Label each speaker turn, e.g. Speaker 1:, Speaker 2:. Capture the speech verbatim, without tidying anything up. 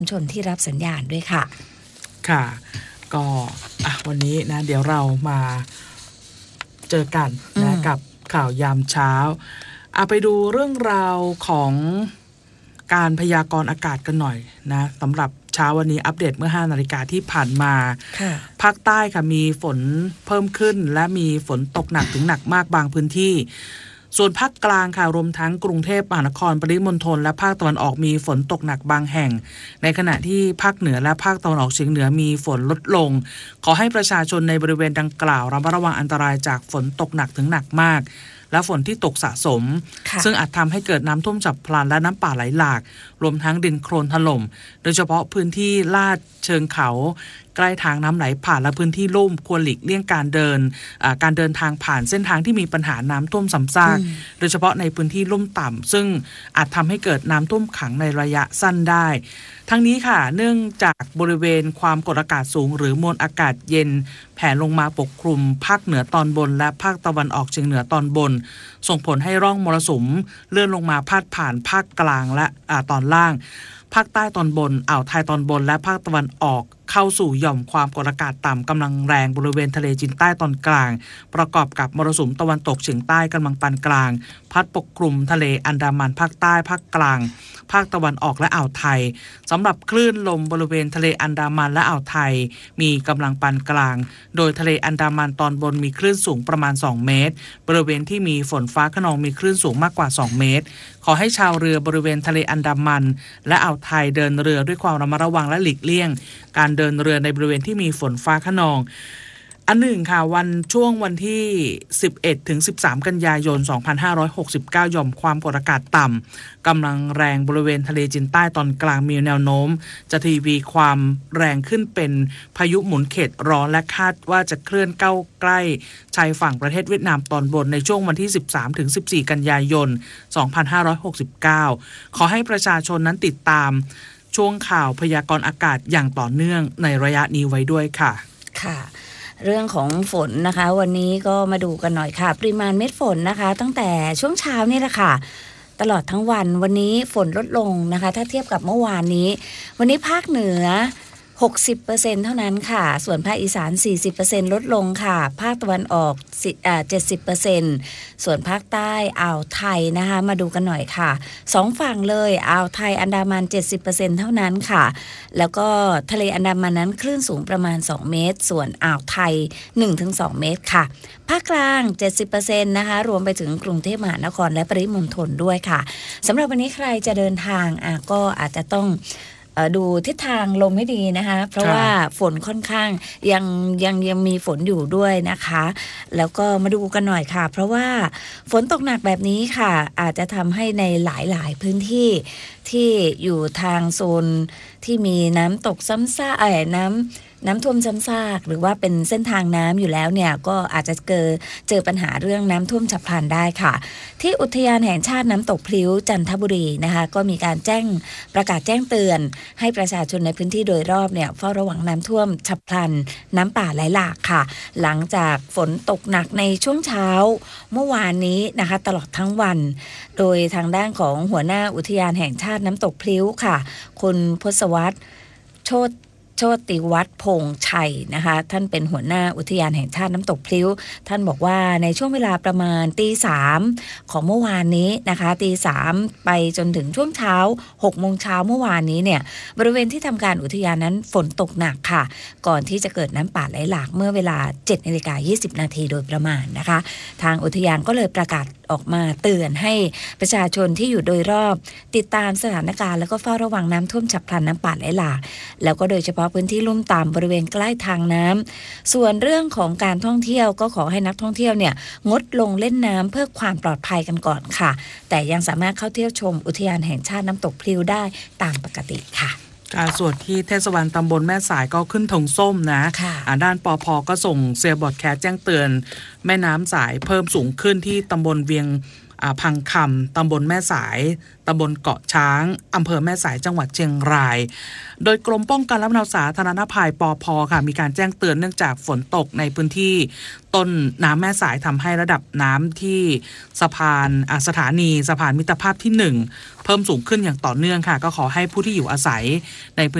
Speaker 1: ชนที่รับสัญญาณด้วยค่ะ
Speaker 2: ค่ะก็อ่ะวันนี้นะเดี๋ยวเรามาเจอกันนะกับข่าวยามเช้าเอาไปดูเรื่องราวของการพยากรณ์อากาศกันหน่อยนะสำหรับเช้าวันนี้อัปเดตเมื่อห้านาฬิกาที่ผ่านมาภาคใต้ค่ะมีฝนเพิ่มขึ้นและมีฝนตกหนักถึงหนักมากบางพื้นที่ส่วนภาคกลางค่ะรวมทั้งกรุงเทพมหานครปริมณฑลและภาคตะวันออกมีฝนตกหนักบางแห่งในขณะที่ภาคเหนือและภาคตะวันออกเฉียงเหนือมีฝนลดลงขอให้ประชาชนในบริเวณดังกล่าวระมัดระวังอันตรายจากฝนตกหนักถึงหนักมากและฝนที่ตกสะสมซึ่งอาจทำให้เกิดน้ำท่วมฉับพลันและน้ำป่าไหลหลากรวมทั้งดินโคลนถล่มโดยเฉพาะพื้นที่ลาดเชิงเขาใกล้ทางน้ำไหลผ่านและพื้นที่ลุ่มควรหลีกเลี่ยงการเดินการเดินทางผ่านเส้นทางที่มีปัญหาน้ำท่วมซ้ำซากโดยเฉพาะในพื้นที่ลุ่มต่ำซึ่งอาจทำให้เกิดน้ำท่วมขังในระยะสั้นได้ทั้งนี้ค่ะเนื่องจากบริเวณความกดอากาศสูงหรือมวลอากาศเย็นแผ่ลงมาปกคลุมภาคเหนือตอนบนและภาคตะวันออกเฉียงเหนือตอนบนส่งผลให้ร่องมรสุมเลื่อนลงมาพาดผ่านภาคกลางและตอนล่างภาคใต้ตอนบนอ่าวไทยตอนบนและภาคตะวันออกเข้าสู่หย่อมความกดอากาศต่ำกำลังแรงบริเวณทะเลจีนใต้ตอนกลางประกอบกับมรสุมตะวันตกเฉียงใต้กำลังปานกลางพัดปกคลุมทะเลอันดามันภาคใต้ภาคกลางภาคตะวันออกและอ่าวไทยสำหรับคลื่นลมบริเวณทะเลอันดามันและอ่าวไทยมีกำลังปานกลางโดยทะเลอันดามันตอนบนมีคลื่นสูงประมาณสองเมตรบริเวณที่มีฝนฟ้าคะนองมีคลื่นสูงมากกว่าสองเมตรขอให้ชาวเรือบริเวณทะเลอันดามันและอ่าวไทยเดินเรือด้วยความระมัดระวังและหลีกเลี่ยงการเดินเรือในบริเวณที่มีฝนฟ้าคะนองอันหนึ่งค่ะวันช่วงวันที่สิบเอ็ดถึงสิบสามกันยายนสองพันห้าร้อยหกสิบเก้าหย่อมความกดอากาศต่ำกำลังแรงบริเวณทะเลจีนใต้ตอนกลางมีแนวโน้มจะทวีความแรงขึ้นเป็นพายุหมุนเขตร้อนและคาดว่าจะเคลื่อนเข้าใกล้ชายฝั่งประเทศเวียดนามตอนบนในช่วงวันที่สิบสามถึงสิบสี่กันยายนสองพันห้าร้อยหกสิบเก้าขอให้ประชาชนนั้นติดตามช่วงข่าวพยากรณ์อากาศอย่างต่อเนื่องในระยะนี้ไว้ด้วยค่ะ
Speaker 1: ค่ะเรื่องของฝนนะคะวันนี้ก็มาดูกันหน่อยค่ะปริมาณเม็ดฝนนะคะตั้งแต่ช่วงเช้านี่แหละค่ะตลอดทั้งวันวันนี้ฝนลดลงนะคะถ้าเทียบกับเมื่อวานนี้วันนี้ภาคเหนือ หกสิบเปอร์เซ็นต์ เท่านั้นค่ะส่วนภาคอีสาน สี่สิบเปอร์เซ็นต์ ลดลงค่ะภาคตะวันออกอ่า เจ็ดสิบเปอร์เซ็นต์ ส่วนภาคใต้อ่าวไทยนะคะมาดูกันหน่อยค่ะสองฝั่งเลยอ่าวไทยอันดามัน เจ็ดสิบเปอร์เซ็นต์ เท่านั้นค่ะแล้วก็ทะเลอันดามันนั้นคลื่นสูงประมาณสองเมตรส่วนอ่าวไทย หนึ่งถึงสอง เมตรค่ะภาคกลาง เจ็ดสิบเปอร์เซ็นต์ นะคะรวมไปถึงกรุงเทพมหานครและปริมณฑลด้วยค่ะสำหรับวันนี้ใครจะเดินทางอ่ะก็อาจจะต้องดูทิศทางลมให้ดีนะคะเพราะว่าฝนค่อนข้างยังยังยังมีฝนอยู่ด้วยนะคะแล้วก็มาดูกันหน่อยค่ะเพราะว่าฝนตกหนักแบบนี้ค่ะอาจจะทำให้ในหลายๆพื้นที่ที่อยู่ทางโซนที่มีน้ำตกซ้ำซากเอ่อน้ำน้ำท่วมซ้ำซากหรือว่าเป็นเส้นทางน้ำอยู่แล้วเนี่ยก็อาจจะเจอเจอปัญหาเรื่องน้ำท่วมฉับพลันได้ค่ะที่อุทยานแห่งชาติน้ำตกพลิ้วจันทบุรีนะคะก็มีการแจ้งประกาศแจ้งเตือนให้ประชาชนในพื้นที่โดยรอบเนี่ยเฝ้าระวังน้ำท่วมฉับพลันน้ำป่าไหลหลากค่ะหลังจากฝนตกหนักในช่วงเช้าเมื่อวานนี้นะคะตลอดทั้งวันโดยทางด้านของหัวหน้าอุทยานแห่งชาติน้ำตกพลิ้วค่ะคุณพศวัฒน์โชติโชติวัฒน์พงษ์ชัยนะคะท่านเป็นหัวหน้าอุทยานแห่งชาติน้ำตกพลิ้วท่านบอกว่าในช่วงเวลาประมาณตีสามของเมื่อวานนี้นะคะตีสามไปจนถึงช่วงเช้าหกโมงเช้าเมื่อวานนี้เนี่ยบริเวณที่ทำการอุทยานนั้นฝนตกหนักค่ะก่อนที่จะเกิดน้ำป่าไหลหลากเมื่อเวลา เจ็ดนาฬิกายี่สิบนาทีโดยประมาณนะคะทางอุทยานก็เลยประกาศออกมาเตือนให้ประชาชนที่อยู่โดยรอบติดตามสถานการณ์แล้วก็เฝ้าระวังน้ำท่วมฉับพลันน้ำป่าไหลหลากแล้วก็โดยเฉพาะพื้นที่ลุ่มต่ำบริเวณใกล้ทางน้ำส่วนเรื่องของการท่องเที่ยวก็ขอให้นักท่องเที่ยวเนี่ยงดลงเล่นน้ำเพื่อความปลอดภัยกันก่อนค่ะแต่ยังสามารถเข้าเที่ยวชมอุทยานแห่งชาติน้ำตกพลิ้วได้ตามปกติค่ะ
Speaker 2: ส่วนที่เทศบาลตำบลแม่สายก็ขึ้นธงส้มนะด้านปภ.ก็ส่งเซียบอร์ดแคสแจ้งเตือนแม่น้ำสายเพิ่มสูงขึ้นที่ตำบลเวียงอ่าพังคำตำบลแม่สายตำบลเกาะช้างอำเภอแม่สายจังหวัดเชียงรายโดยกรมป้องกันและบรรเทาสาธารณภัยปภค่ะมีการแจ้งเตือนเนื่องจากฝนตกในพื้นที่ต้นน้ำแม่สายทำให้ระดับน้ำที่สะพานอ่าสถานีสะพานมิตรภาพที่หนึ่งเพิ่มสูงขึ้นอย่างต่อเนื่องค่ะก็ขอให้ผู้ที่อยู่อาศัยใน